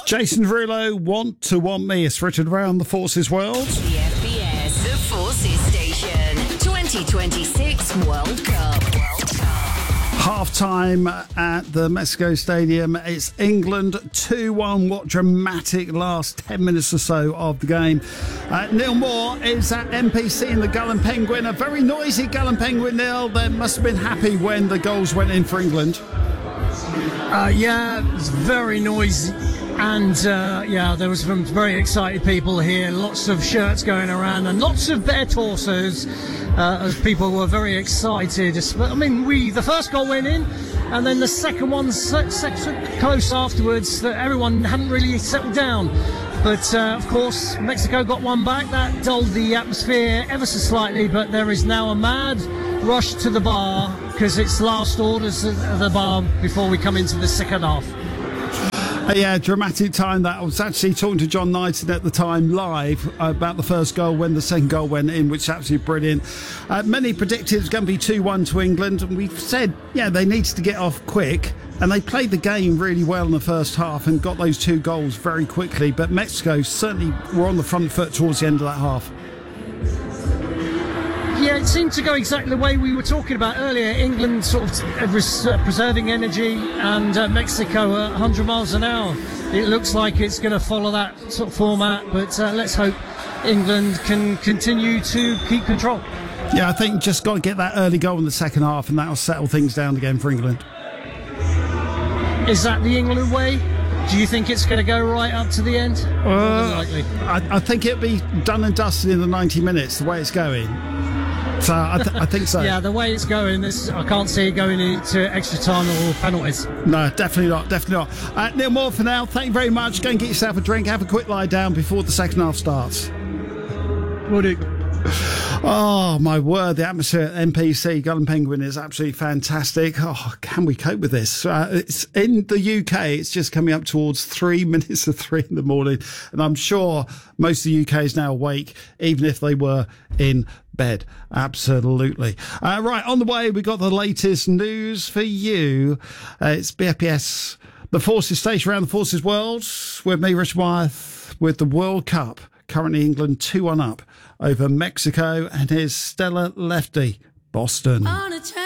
Jason Derulo, Want Me. It's Richard around the Forces World. The FBS, the Forces Station, 2026 World Cup. Half-time at the Mexico Stadium. It's England 2-1. What dramatic last 10 minutes or so of the game. Neil Moore is at MPC in the Gull and Penguin. A very noisy Gull and Penguin, Neil. They must have been happy when the goals went in for England. Yeah, it's very noisy. And there was some very excited people here. Lots of shirts going around and lots of bare torsos as people were very excited. I mean, the first goal went in, and then the second one so close afterwards that everyone hadn't really settled down. But of course, Mexico got one back. That dulled the atmosphere ever so slightly. But there is now a mad rush to the bar because it's last orders at the bar before we come into the second half. Yeah, dramatic time that. I was actually talking to John Knighton at the time live about the first goal when the second goal went in, which is absolutely brilliant. Many predicted it was going to be 2-1 to England, and we've said, they needed to get off quick, and they played the game really well in the first half and got those 2 goals very quickly, but Mexico certainly were on the front foot towards the end of that half. Yeah, it seemed to go exactly the way we were talking about earlier. England sort of preserving energy and Mexico at 100 miles an hour. It looks like it's going to follow that sort of format, but let's hope England can continue to keep control. Yeah, I think just got to get that early goal in the second half and that'll settle things down again for England. Is that the England way? Do you think it's going to go right up to the end? I think it'll be done and dusted in the 90 minutes, the way it's going. So I think so. Yeah, the way it's going, I can't see it going into extra time or penalties. No, definitely not. Neil Moore for now. Thank you very much. Go and get yourself a drink. Have a quick lie down before the second half starts. Will do. Oh, my word. The atmosphere at MPC, Gull and Penguin, is absolutely fantastic. Oh, can we cope with this? It's in the UK. It's just coming up towards 3 minutes of 3 in the morning. And I'm sure most of the UK is now awake, even if they were in bed. Absolutely. Right, on the way, we got the latest news for you. It's BFBS, the Forces Station around the Forces World, with me, Richard Wyeth, with the World Cup. Currently England 2-1 up over Mexico, and here's Stella Lefty, Boston. On a